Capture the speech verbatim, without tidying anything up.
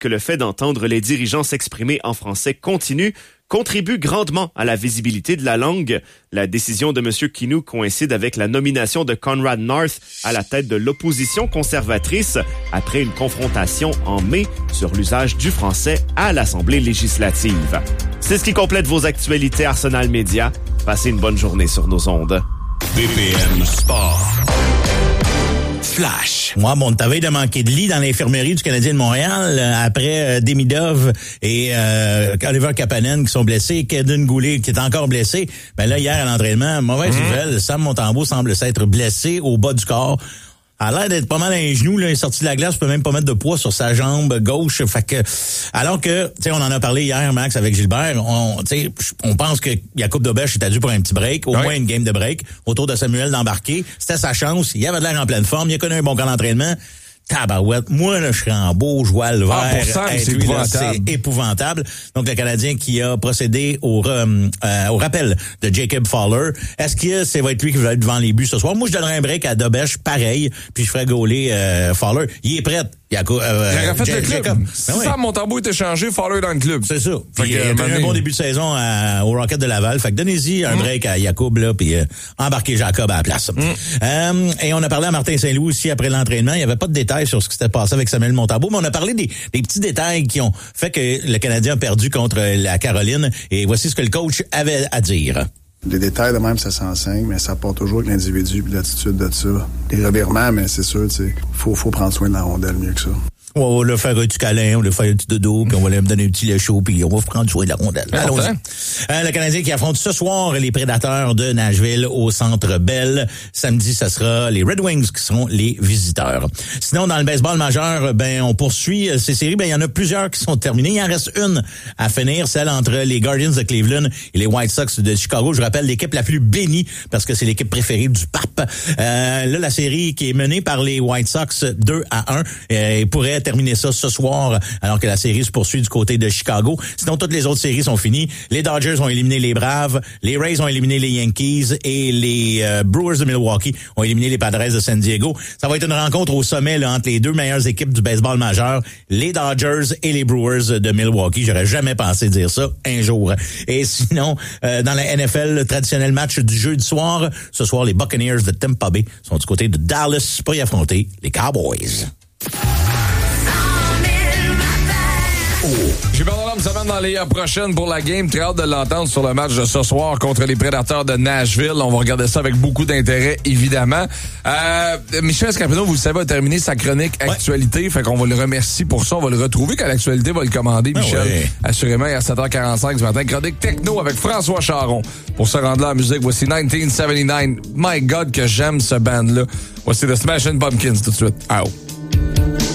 que le fait d'entendre les dirigeants s'exprimer en français continu contribue grandement à la visibilité de la langue. La décision de M. Kinou coïncide avec la nomination de Conrad North à la tête de l'opposition conservatrice après une confrontation en mai sur l'usage du français à l'Assemblée législative. C'est ce qui complète vos actualités Arsenal Média. Passez une bonne journée sur nos ondes. B P M Sport. Flash. Moi, bon, t'avais de manquer de lit dans l'infirmerie du Canadien de Montréal euh, après euh, Demidov et euh, Oliver Kapanen qui sont blessés, Kaden Goulet qui est encore blessé. Ben là, hier à l'entraînement, mauvaise mmh. nouvelle, Sam Montembeault semble s'être blessé au bas du corps. A l'air d'être pas mal à un genou, là, il est sorti de la glace, peut même pas mettre de poids sur sa jambe gauche. Fait que, alors que, tu sais, on en a parlé hier, Max, avec Gilbert, on, tu sais, on pense que Jakub Dobeš était dû pour un petit break, au oui. moins une game de break, autour de Samuel d'embarquer. C'était sa chance, il avait de l'air en pleine forme, il a connu un bon camp d'entraînement. Tabarouette. Moi, là, je serais en beau, je vois le vert. C'est lui, épouvantable. Là, c'est épouvantable. Donc, le Canadien qui a procédé au, euh, euh, au rappel de Jacob Fowler. Est-ce que c'est va être lui qui va être devant les buts ce soir? Moi, je donnerais un break à Dobeš, pareil, puis je ferais gauler euh, Fowler. Il est prêt. Il a, euh, il aurait fait J- le club. Jacob. Si ben oui. Sam Montembeault était changé, Fowler dans le club. C'est ça. Fait Puis, que, il a eu un bon début de saison à, au Rocket de Laval. Fait que donnez-y un mmh. break à Jacob, là, puis euh, embarquez Jacob à la place. Mmh. Euh, et on a parlé à Martin Saint-Louis aussi après l'entraînement. Il n'y avait pas de détails sur ce qui s'était passé avec Samuel Montembeault, mais on a parlé des, des petits détails qui ont fait que le Canadien a perdu contre la Caroline. Et voici ce que le coach avait à dire. Les détails de même, ça s'enseigne, mais ça part toujours avec l'individu et l'attitude de ça. Les revirements, mais c'est sûr, tu sais, faut, faut prendre soin de la rondelle mieux que ça. On va leur faire un petit câlin, on va leur faire un petit dodo, puis on va leur donner un petit lait chaud, puis on va prendre soin de la rondelle. Allons-y. Euh, le Canadien qui affronte ce soir les Prédateurs de Nashville au Centre Bell. Samedi, ça sera les Red Wings qui seront les visiteurs. Sinon, dans le baseball majeur, ben on poursuit ces séries. Ben il y en a plusieurs qui sont terminées. Il en reste une à finir, celle entre les Guardians de Cleveland et les White Sox de Chicago. Je rappelle l'équipe la plus bénie parce que c'est l'équipe préférée du pape. Euh, là, la série qui est menée par les White Sox deux à un euh, pourrait terminer ça ce soir alors que la série se poursuit du côté de Chicago. Sinon, toutes les autres séries sont finies. Les Dodgers ont éliminé les Braves, les Rays ont éliminé les Yankees et les euh, Brewers de Milwaukee ont éliminé les Padres de San Diego. Ça va être une rencontre au sommet là, entre les deux meilleures équipes du baseball majeur, les Dodgers et les Brewers de Milwaukee. J'aurais jamais pensé dire ça un jour. Et sinon, euh, dans la N F L, le traditionnel match du jeudi soir, ce soir, les Buccaneers de Tampa Bay sont du côté de Dallas pour y affronter les Cowboys. Oh. J'ai pas de semaine dans les prochaines pour la game. Très hâte de l'entendre sur le match de ce soir contre les Prédateurs de Nashville. On va regarder ça avec beaucoup d'intérêt, évidemment. Euh, Michel Scarpino, vous le savez, a terminé sa chronique actualité. Ouais. Fait qu'on va le remercier pour ça. On va le retrouver quand l'actualité va le commander, Michel. Ouais. Assurément, à sept heures quarante-cinq ce matin. Chronique techno avec François Charon. Pour se rendre là en musique, voici dix-neuf soixante-dix-neuf. My God, que j'aime ce band-là. Voici The Smashing Pumpkins tout de suite. Out.